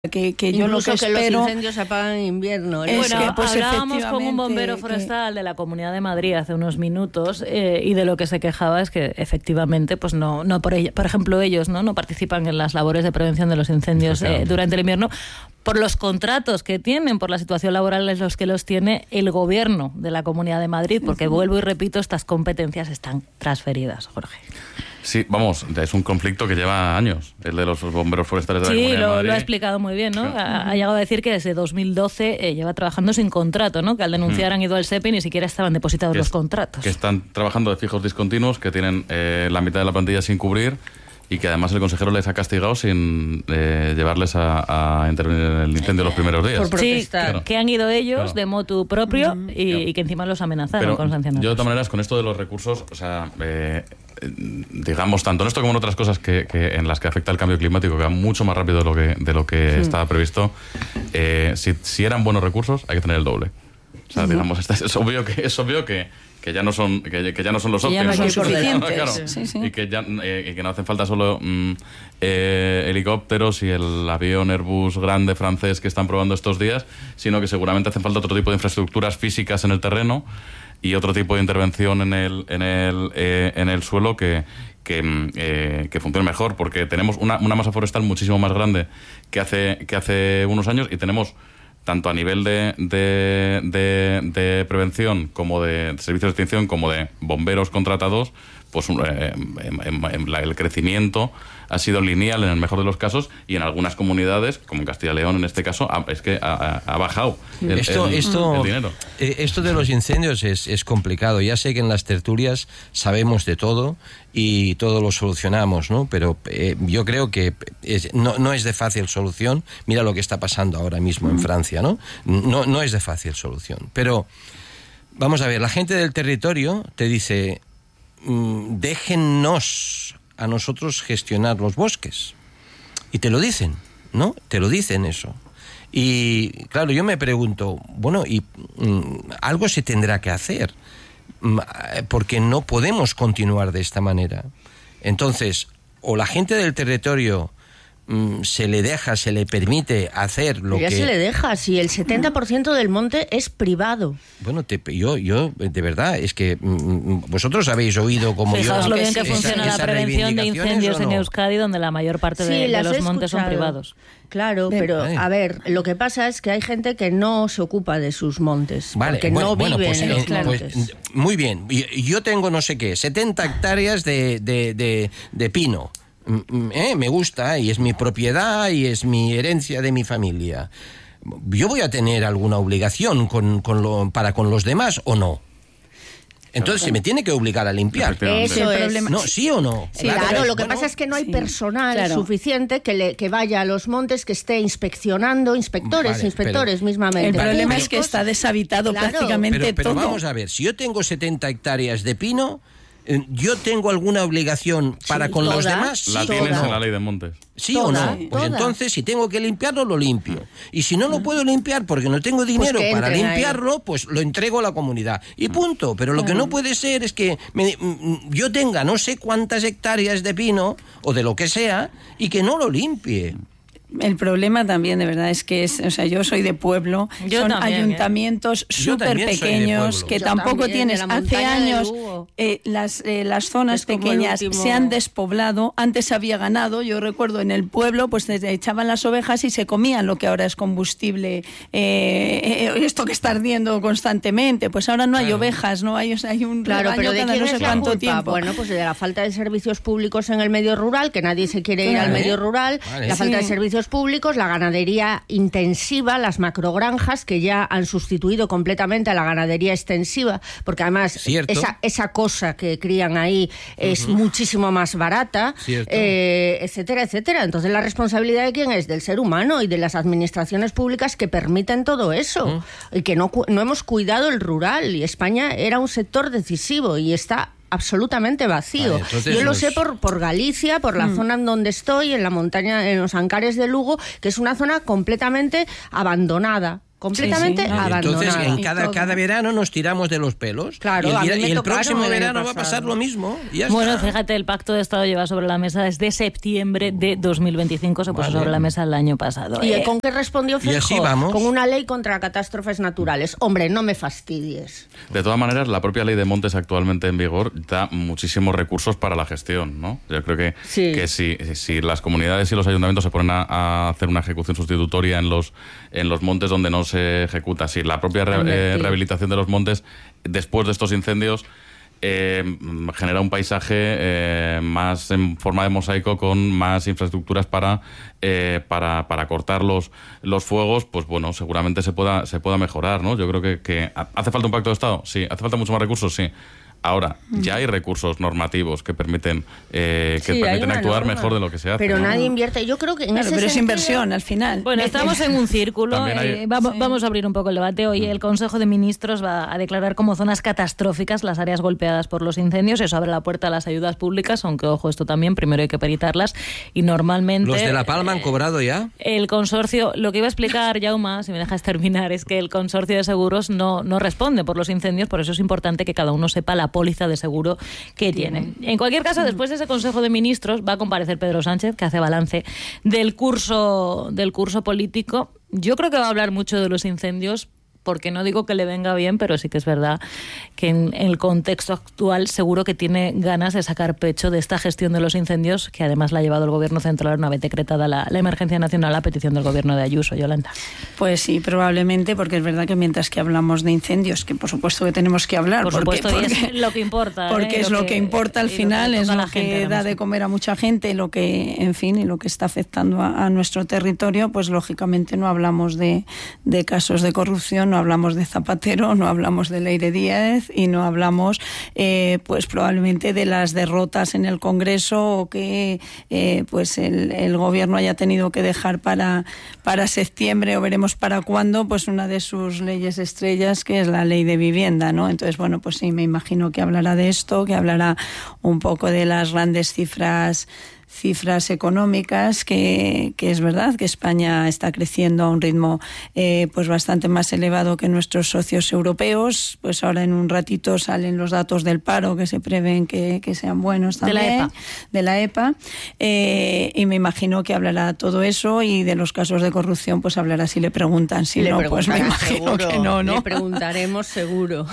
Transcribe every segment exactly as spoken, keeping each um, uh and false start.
Que, que yo Incluso lo que, que espero los incendios se apagan en invierno. es bueno, que, pues, hablábamos con un bombero que... forestal de la Comunidad de Madrid hace unos minutos eh, y de lo que se quejaba es que efectivamente, pues no, no por, ella, por ejemplo, ellos no, no participan en las labores de prevención de los incendios eh, durante el invierno por los contratos que tienen, por la situación laboral en los que los tiene el gobierno de la Comunidad de Madrid, porque vuelvo y repito, estas competencias están transferidas, Jorge. Sí, vamos, es un conflicto que lleva años, el de los bomberos forestales de sí, la Comunidad lo, de Madrid. lo ha explicado muy bien, ¿no? Ha, ha llegado a decir que desde dos mil doce eh, lleva trabajando sin contrato, ¿no? Que al denunciar mm. han ido al SEPE y ni siquiera estaban depositados que los es, contratos. Que están trabajando de fijos discontinuos, que tienen eh, la mitad de la plantilla sin cubrir y que además el consejero les ha castigado sin eh, llevarles a, a intervenir en el incendio los primeros días. Por protestar. Sí, claro. Que han ido ellos claro. de motu propio uh-huh. y, claro. y que encima los amenazaron Pero con sanciones. Yo de todas maneras con esto de los recursos, o sea, eh, digamos, tanto en esto como en otras cosas que, que en las que afecta el cambio climático, que va mucho más rápido de lo que, de lo que sí. estaba previsto, eh, si, si eran buenos recursos hay que tener el doble. O sea, uh-huh. digamos, es, es obvio que es obvio que que ya no son que, que ya no son los óptimos, ya no son suficientes, claro, sí, sí. y que ya eh, y que no hacen falta solo mm, eh, helicópteros y el avión Airbus grande francés que están probando estos días, sino que seguramente hacen falta otro tipo de infraestructuras físicas en el terreno y otro tipo de intervención en el en el eh, en el suelo que que, eh, que funcione mejor, porque tenemos una, una masa forestal muchísimo más grande que hace que hace unos años y tenemos tanto a nivel de, de, de, de prevención como de, de servicios de extinción como de bomberos contratados, pues eh, en, en, en la, el crecimiento ha sido lineal en el mejor de los casos y en algunas comunidades, como en Castilla y León en este caso, ha, es que ha, ha bajado el, esto, el, esto, el dinero. Eh, esto de los incendios es, es complicado. Ya sé que en las tertulias sabemos de todo y todo lo solucionamos, ¿no? Pero eh, yo creo que es, no, no es de fácil solución. Mira lo que está pasando ahora mismo en Francia, ¿no? No, no es de fácil solución. Pero vamos a ver, la gente del territorio te dice, mmm, déjennos a nosotros gestionar los bosques. Y te lo dicen, ¿no? Te lo dicen eso. Y claro, yo me pregunto, bueno, y mm, algo se tendrá que hacer, porque no podemos continuar de esta manera. Entonces, o la gente del territorio mm, se le deja, se le permite hacer lo ya que... Ya se le deja, si el setenta por ciento del monte es privado. Bueno, te, yo, yo, de verdad, es que mm, vosotros habéis oído como yo... Fijaos lo bien que esa, funciona esa la prevención de incendios no? en Euskadi, donde la mayor parte sí, de, de los montes escuchado. son privados. Claro, pero a ver, lo que pasa es que hay gente que no se ocupa de sus montes, vale, porque bueno, no bueno, viven pues, en los eh, montes. Pues, muy bien, yo tengo no sé qué, setenta hectáreas de, de, de, de pino. Eh, me gusta y es mi propiedad y es mi herencia de mi familia. ¿Yo voy a tener alguna obligación con, con lo, para con los demás o no? Entonces se me tiene que obligar a limpiar. Eso es. Problema. No, ¿sí o no? Sí, claro, claro, lo que bueno, pasa es que no hay sí, personal claro. suficiente que, le, que vaya a los montes, que esté inspeccionando, inspectores, vale, inspectores pero, mismamente. El vale, problema pero, es que está deshabitado claro. prácticamente pero, pero todo. Pero vamos a ver, si yo tengo setenta hectáreas de pino, ¿yo tengo alguna obligación para sí, con toda, los demás? La ¿Sí tienes no? en la ley de montes. ¿Sí toda, o no? Pues toda. entonces, si tengo que limpiarlo, lo limpio. Y si no lo puedo limpiar porque no tengo dinero pues para limpiarlo, ahí. pues lo entrego a la comunidad. Y punto. Pero lo que no puede ser es que me, yo tenga no sé cuántas hectáreas de pino o de lo que sea y que no lo limpie. El problema también, de verdad, es que es, o sea, yo soy de pueblo, yo son también, ayuntamientos ¿eh? súper pequeños que yo tampoco también, tienes. Hace años eh, las, eh, las zonas pequeñas último... se han despoblado. Antes había ganado, yo recuerdo en el pueblo, pues se echaban las ovejas y se comían lo que ahora es combustible, eh, esto que está ardiendo constantemente. Pues ahora no hay claro. ovejas, no hay, o sea, hay un claro, rebaño pero ¿de cada quién no sé es la cuánto culpa? tiempo. Bueno, pues de la falta de servicios públicos en el medio rural, que nadie se quiere ir claro. al medio rural, vale. la falta sí. de servicios públicos, la ganadería intensiva, las macrogranjas que ya han sustituido completamente a la ganadería extensiva, porque además esa, esa cosa que crían ahí es uh-huh. muchísimo más barata, eh, etcétera, etcétera. Entonces, ¿la responsabilidad de quién es? Del ser humano y de las administraciones públicas que permiten todo eso, uh-huh. y que no, no hemos cuidado el rural, y España era un sector decisivo y está absolutamente vacío. Vale, yo lo sé por, por Galicia, por la mm. zona en donde estoy, en la montaña, en los Ancares de Lugo, que es una zona completamente abandonada. completamente sí, sí, no. abandonada. Entonces, en cada, cada verano nos tiramos de los pelos. Claro, y el, a mí me y el tocaron próximo el año verano va a pasado. pasar lo mismo. Y ya Bueno, está. fíjate, el Pacto de Estado lleva sobre la mesa desde septiembre de dos mil veinticinco, se puso Vale. sobre la mesa el año pasado. ¿Y Eh, con qué respondió Y así Feijóo? vamos. Con una ley contra catástrofes naturales. Hombre, no me fastidies. De todas maneras, la propia ley de montes actualmente en vigor da muchísimos recursos para la gestión, ¿no? Yo creo que, Sí. que si, si las comunidades y los ayuntamientos se ponen a, a hacer una ejecución sustitutoria en los, en los montes donde no se ejecuta, si la propia re, eh, rehabilitación de los montes después de estos incendios eh, genera un paisaje eh, más en forma de mosaico con más infraestructuras para, eh, para, para cortar los, los fuegos, pues bueno, seguramente se pueda, se pueda mejorar, ¿no? Yo creo que, que ¿hace falta un pacto de Estado? Sí. ¿Hace falta mucho más recursos? Sí. Ahora, ya hay recursos normativos que permiten eh, que Sí, permiten actuar norma. mejor de lo que se hace. Pero ¿no? nadie invierte. Yo creo que en Claro, ese pero es sentido- inversión al final. Bueno, estamos en un círculo. También hay- eh, vamos, Sí. vamos a abrir un poco el debate. Hoy el Consejo de Ministros va a declarar como zonas catastróficas las áreas golpeadas por los incendios. Eso abre la puerta a las ayudas públicas, aunque, ojo, esto también, primero hay que peritarlas. Y normalmente... ¿Los de La Palma han eh, cobrado ya? El consorcio, lo que iba a explicar, Jauma, si me dejas terminar, es que el consorcio de seguros no, no responde por los incendios, por eso es importante que cada uno sepa la póliza de seguro que tiene. En cualquier caso, después de ese Consejo de Ministros va a comparecer Pedro Sánchez, que hace balance del curso, del curso político. Yo creo que va a hablar mucho de los incendios, porque no digo que le venga bien, pero sí que es verdad que en, en el contexto actual seguro que tiene ganas de sacar pecho de esta gestión de los incendios, que además la ha llevado el Gobierno central una vez decretada la, la emergencia nacional a petición del Gobierno de Ayuso. Yolanda. Pues sí, probablemente, porque es verdad que mientras que hablamos de incendios, que por supuesto que tenemos que hablar, Por porque, supuesto, y porque, es lo que importa. porque ¿eh? es lo que, importa al y lo final, que es toca a lo la gente, que da además. de comer a mucha gente, lo que, en fin, y lo que está afectando a, a nuestro territorio, pues lógicamente no hablamos de, de casos de corrupción, no hablamos de Zapatero, no hablamos de Leire Díaz y no hablamos eh, pues probablemente de las derrotas en el Congreso o que eh, pues el, el gobierno haya tenido que dejar para, para septiembre o veremos para cuándo pues una de sus leyes estrellas, que es la ley de vivienda, ¿no? Entonces, bueno, pues sí, me imagino que hablará de esto, que hablará un poco de las grandes cifras cifras económicas, que, que es verdad que España está creciendo a un ritmo eh, pues bastante más elevado que nuestros socios europeos. Pues ahora en un ratito salen los datos del paro, que se prevén que, que sean buenos también. De la EPA. De la EPA. Eh, y me imagino que hablará todo eso, y de los casos de corrupción pues hablará si le preguntan. Si Le no, pues me preguntará imagino seguro, que no, ¿no? Le preguntaremos seguro.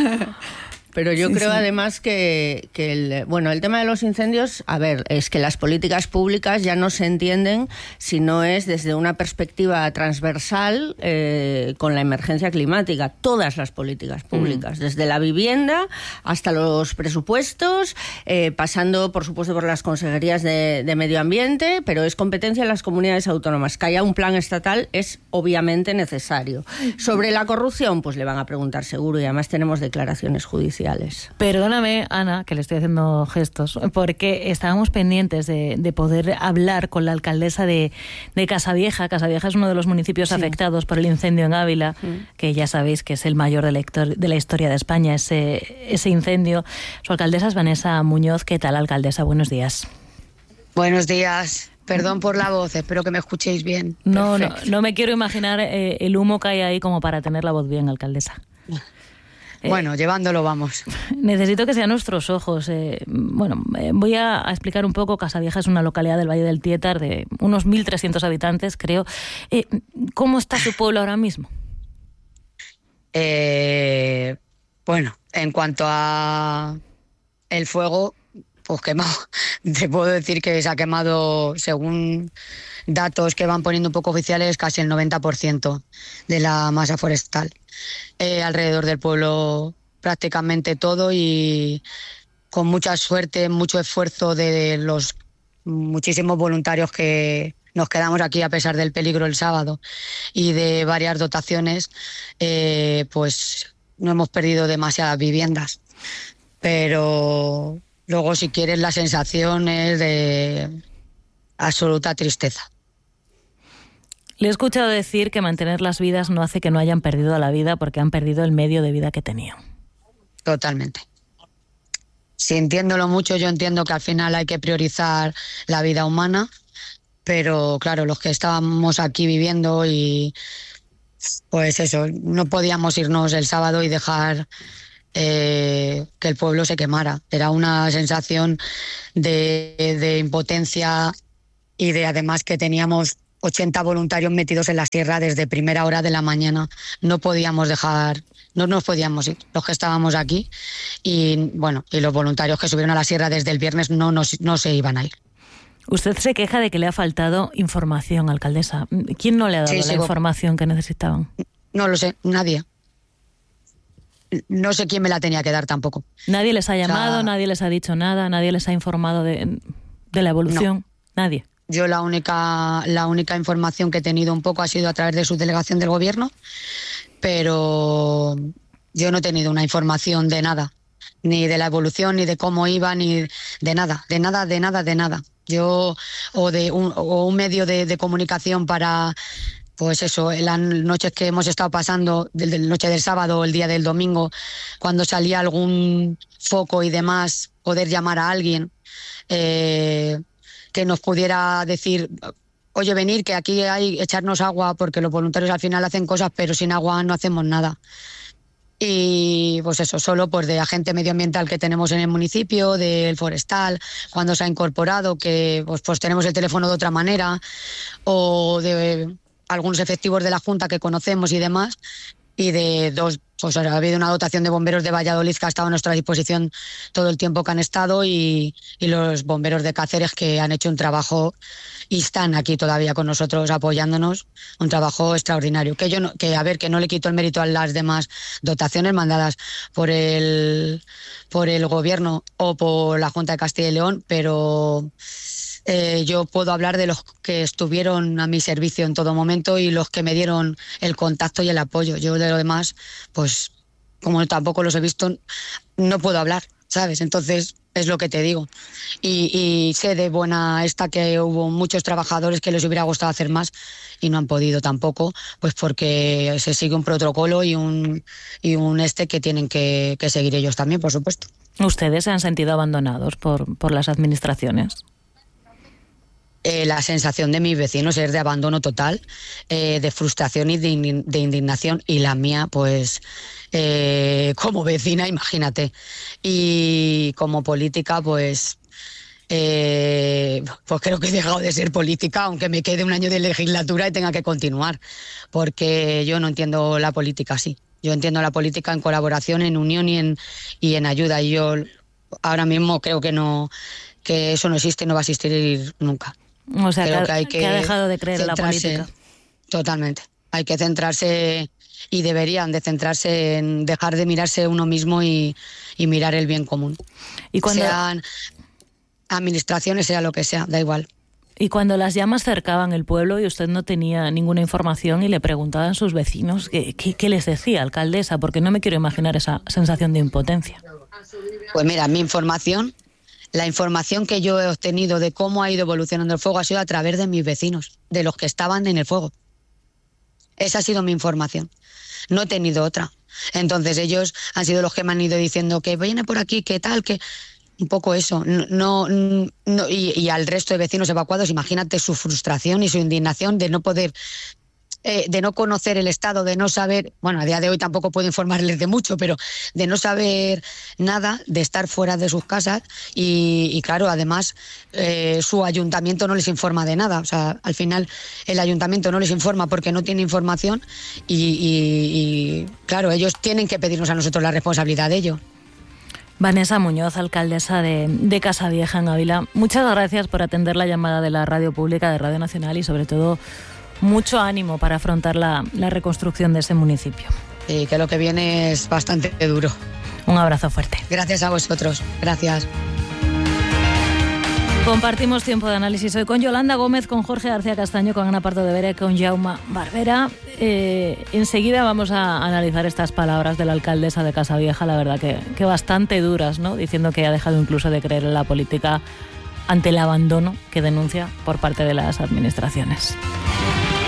Pero yo Sí, creo sí. además que, que el, bueno, el tema de los incendios, a ver, es que las políticas públicas ya no se entienden si no es desde una perspectiva transversal eh, con la emergencia climática. Todas las políticas públicas, mm. desde la vivienda hasta los presupuestos, eh, pasando, por supuesto, por las consejerías de, de medio ambiente, pero es competencia de las comunidades autónomas. Que haya un plan estatal es obviamente necesario. Sobre la corrupción, pues le van a preguntar seguro, y además tenemos declaraciones judiciales. Perdóname, Ana, que le estoy haciendo gestos, porque estábamos pendientes de, de poder hablar con la alcaldesa de, de Casavieja. Casavieja es uno de los municipios sí. afectados por el incendio en Ávila, sí. que ya sabéis que es el mayor de la, de la historia de España, ese, ese incendio. Su alcaldesa es Vanessa Muñoz. ¿Qué tal, alcaldesa? Buenos días. Buenos días. Perdón por la voz, espero que me escuchéis bien. No, no, no me quiero imaginar eh, el humo que hay ahí como para tener la voz bien, alcaldesa. Bueno, eh, llevándolo vamos. Necesito que sean nuestros ojos. Eh, bueno, eh, voy a, a explicar un poco. Casavieja es una localidad del Valle del Tietar de unos mil trescientos habitantes, creo. Eh, ¿Cómo está su pueblo ahora mismo? Eh, bueno, en cuanto a el fuego, pues quemado. Te puedo decir que se ha quemado, según datos que van poniendo un poco oficiales, casi el noventa por ciento de la masa forestal. Eh, alrededor del pueblo prácticamente todo, y con mucha suerte, mucho esfuerzo de los muchísimos voluntarios que nos quedamos aquí a pesar del peligro el sábado y de varias dotaciones, eh, pues no hemos perdido demasiadas viviendas. Pero luego, si quieres, la sensación es de absoluta tristeza. Le he escuchado decir que mantener las vidas no hace que no hayan perdido la vida, porque han perdido el medio de vida que tenían. Totalmente. Sintiéndolo mucho, yo entiendo que al final hay que priorizar la vida humana, pero claro, los que estábamos aquí viviendo y pues eso, no podíamos irnos el sábado y dejar eh, que el pueblo se quemara. Era una sensación de, de impotencia y de además que teníamos ochenta voluntarios metidos en la sierra desde primera hora de la mañana. No podíamos dejar, no nos podíamos ir, los que estábamos aquí, y bueno, y los voluntarios que subieron a la sierra desde el viernes no, nos, no se iban a ir. Usted se queja de que le ha faltado información, alcaldesa. ¿Quién no le ha dado sí, la sigo. información que necesitaban? No lo sé, nadie. No sé quién me la tenía que dar tampoco. ¿Nadie les ha llamado, o sea, nadie les ha dicho nada, nadie les ha informado de, de la evolución? No. Nadie. Yo la única, la única información que he tenido un poco ha sido a través de su delegación del gobierno, pero yo no he tenido una información de nada, ni de la evolución, ni de cómo iba, ni de nada, de nada, de nada, de nada. Yo, o de un, o un medio de, de comunicación para, pues eso, en las noches que hemos estado pasando, de la noche del sábado o el día del domingo, cuando salía algún foco y demás, poder llamar a alguien, eh, que nos pudiera decir, oye, venir, que aquí hay echarnos agua, porque los voluntarios al final hacen cosas, pero sin agua no hacemos nada. Y pues eso, solo pues de agente medioambiental que tenemos en el municipio, del forestal, cuando se ha incorporado, que pues, pues tenemos el teléfono de otra manera, o de algunos efectivos de la Junta que conocemos y demás, y de dos, pues ha habido una dotación de bomberos de Valladolid que ha estado a nuestra disposición todo el tiempo que han estado, y, y los bomberos de Cáceres que han hecho un trabajo y están aquí todavía con nosotros apoyándonos, un trabajo extraordinario. Que yo no, que a ver, que no le quito el mérito a las demás dotaciones mandadas por el, por el gobierno o por la Junta de Castilla y León, pero Eh, yo puedo hablar de los que estuvieron a mi servicio en todo momento y los que me dieron el contacto y el apoyo. Yo de lo demás, pues como tampoco los he visto, no puedo hablar, ¿sabes? Entonces es lo que te digo. Y, y sé de buena esta que hubo muchos trabajadores que les hubiera gustado hacer más y no han podido tampoco, pues porque se sigue un protocolo y un, y un este que tienen que, que seguir ellos también, por supuesto. ¿Ustedes se han sentido abandonados por, por las administraciones? Eh, la sensación de mis vecinos es de abandono total, eh, de frustración y de, de indignación, y la mía pues eh, como vecina, imagínate, y como política pues eh, pues creo que he dejado de ser política, aunque me quede un año de legislatura y tenga que continuar, porque yo no entiendo la política así. Yo entiendo la política en colaboración, en unión y en, y en ayuda, y yo ahora mismo creo que no, que eso no existe y no va a existir nunca. O sea, que, que, hay que, que ha dejado de creer en la política. Totalmente. Hay que centrarse, y deberían de centrarse en dejar de mirarse uno mismo y, y mirar el bien común. Y cuando... Sean administraciones, sea lo que sea, da igual. Y cuando las llamas cercaban el pueblo y usted no tenía ninguna información y le preguntaban a sus vecinos, ¿qué, qué, qué les decía, alcaldesa? Porque no me quiero imaginar esa sensación de impotencia. Pues mira, mi información... La información que yo he obtenido de cómo ha ido evolucionando el fuego ha sido a través de mis vecinos, de los que estaban en el fuego. Esa ha sido mi información. No he tenido otra. Entonces ellos han sido los que me han ido diciendo que viene por aquí, que tal, que... Un poco eso. No, no, y, y al resto de vecinos evacuados, imagínate su frustración y su indignación de no poder... Eh, de no conocer el estado, de no saber, bueno, a día de hoy tampoco puedo informarles de mucho, pero de no saber nada, de estar fuera de sus casas y, y claro, además eh, su ayuntamiento no les informa de nada, o sea, al final el ayuntamiento no les informa porque no tiene información y, y, y claro, ellos tienen que pedirnos a nosotros la responsabilidad de ello. Vanessa Muñoz, alcaldesa de, de Casavieja, en Ávila, muchas gracias por atender la llamada de la Radio Pública, de Radio Nacional, y sobre todo mucho ánimo para afrontar la, la reconstrucción de ese municipio. Y que lo que viene es bastante duro. Un abrazo fuerte. Gracias a vosotros. Gracias. Compartimos tiempo de análisis hoy con Yolanda Gómez, con Jorge García Castaño, con Ana Pardo de Vera y con Jaume Barbera. Eh, enseguida vamos a analizar estas palabras de la alcaldesa de Casavieja, la verdad que, que bastante duras, ¿no? Diciendo que ha dejado incluso de creer en la política ante el abandono que denuncia por parte de las administraciones.